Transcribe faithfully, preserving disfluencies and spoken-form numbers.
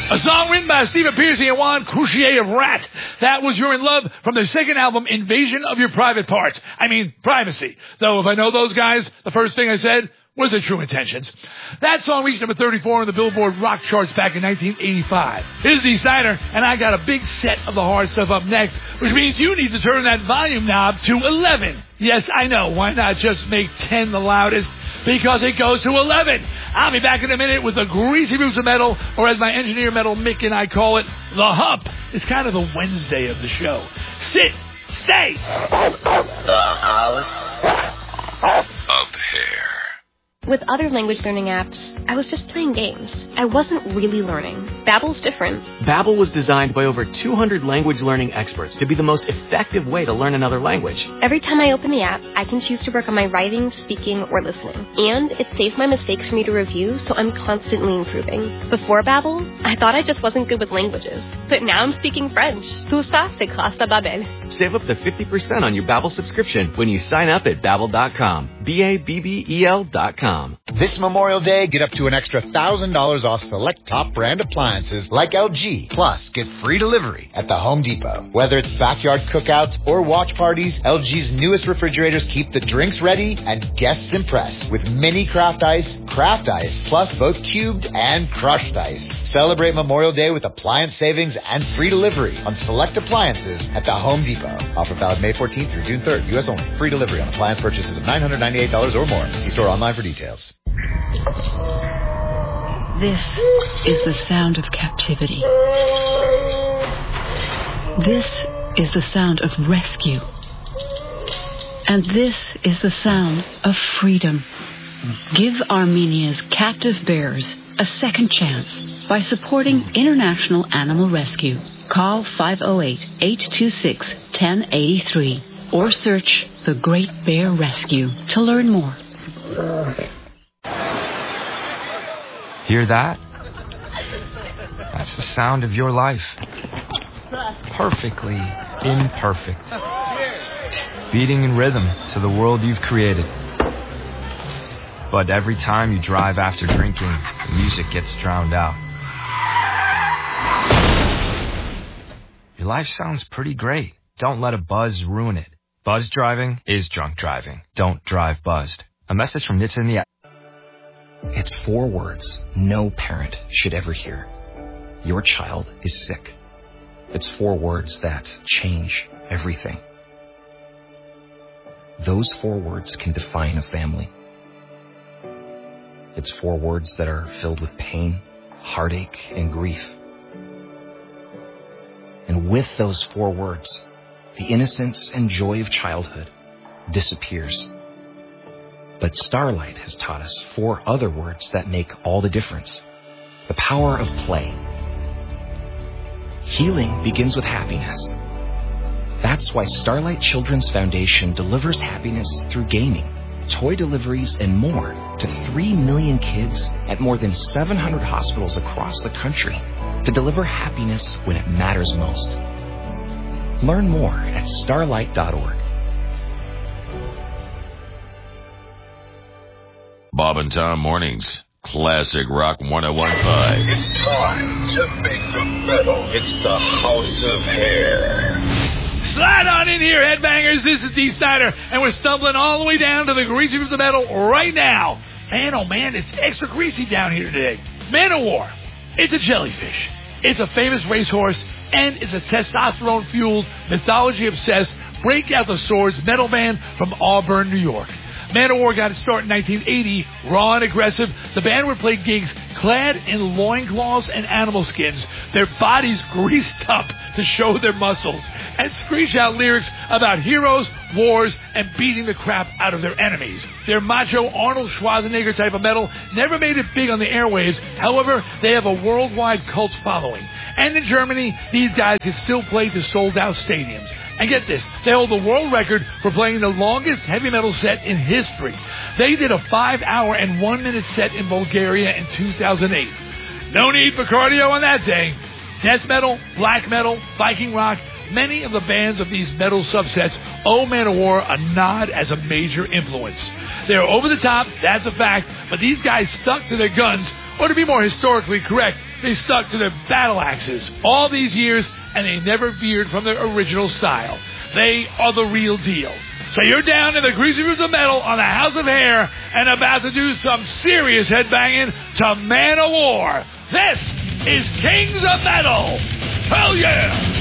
A song written by Stephen Pearcy and Juan Croucier of Rat. That was You're in Love from their second album, Invasion of Your Private Parts. I mean, privacy. Though if I know those guys, the first thing I said was their true intentions. That song reached number thirty-four on the Billboard rock charts back in nineteen eighty-five. Here's D. Snyder, and I got a big set of the hard stuff up next, which means you need to turn that volume knob to eleven. Yes, I know. Why not just make ten the loudest? Because it goes to eleven. I'll be back in a minute with the greasy roots of metal, or as my engineer metal Mick and I call it, the hump. It's kind of the Wednesday of the show. Sit, stay. The house of hair. With other language learning apps, I was just playing games. I wasn't really learning. Babbel's different. Babbel was designed by over two hundred language learning experts to be the most effective way to learn another language. Every time I open the app, I can choose to work on my writing, speaking, or listening. And it saves my mistakes for me to review, so I'm constantly improving. Before Babbel, I thought I just wasn't good with languages. But now I'm speaking French. Tout ça, c'est grâce à Babbel. Save up to fifty percent on your Babbel subscription when you sign up at Babbel dot com. B A B B E L dot com. This Memorial Day, get up to an extra one thousand dollars off select top brand appliances like L G. Plus, get free delivery at the Home Depot. Whether it's backyard cookouts or watch parties, L G's newest refrigerators keep the drinks ready and guests impressed with mini craft ice, craft ice, plus both cubed and crushed ice. Celebrate Memorial Day with appliance savings and free delivery on select appliances at the Home Depot. Offer valid May fourteenth through June third. U S only. Free delivery on appliance purchases of nine hundred ninety-eight dollars or more. See store online for details. This is the sound of captivity. This is the sound of rescue. And this is the sound of freedom. Give Armenia's captive bears a second chance by supporting International Animal Rescue. Call five oh eight, eight two six, one oh eight three or search The Great Bear Rescue to learn more. Hear that? That's the sound of your life. Perfectly imperfect. Beating in rhythm to the world you've created. But every time you drive after drinking, the music gets drowned out. Your life sounds pretty great. Don't let a buzz ruin it. Buzz driving is drunk driving. Don't drive buzzed. A message from Nits in the... It's four words no parent should ever hear. Your child is sick. It's four words that change everything. Those four words can define a family. It's four words that are filled with pain, heartache, and grief. And with those four words, the innocence and joy of childhood disappears. But Starlight has taught us four other words that make all the difference. The power of play. Healing begins with happiness. That's why Starlight Children's Foundation delivers happiness through gaming, toy deliveries, and more to three million kids at more than seven hundred hospitals across the country to deliver happiness when it matters most. Learn more at starlight dot org. Bob and Tom Mornings, Classic Rock one oh one point five. It's time to make the metal. It's the House of Hair. Slide on in here, headbangers. This is D. Snyder, and we're stumbling all the way down to the greasy roots of metal right now. Man, oh man, it's extra greasy down here today. Man-O-War. It's a jellyfish. It's a famous racehorse, and it's a testosterone-fueled, mythology-obsessed, break-out-the-swords metal band from Auburn, New York. Man-O-War got its start in nineteen eighty, raw and aggressive. The band would play gigs clad in loincloths and animal skins, their bodies greased up to show their muscles, and screech out lyrics about heroes, wars, and beating the crap out of their enemies. Their macho Arnold Schwarzenegger type of metal never made it big on the airwaves. However, they have a worldwide cult following. And in Germany, these guys can still play to sold-out stadiums. And get this, they hold the world record for playing the longest heavy metal set in history. They did a five-hour and one-minute set in Bulgaria in two thousand eight. No need for cardio on that day. Death metal, black metal, Viking rock, many of the bands of these metal subsets owe Man-O-War a nod as a major influence. They're over the top, that's a fact, but these guys stuck to their guns Or to be more historically correct, they stuck to their battle axes all these years, and they never veered from their original style. They are the real deal. So you're down in the Greasy Roots of Metal on the House of Hair and about to do some serious headbanging to Man of War. This is Kings of Metal. Hell yeah!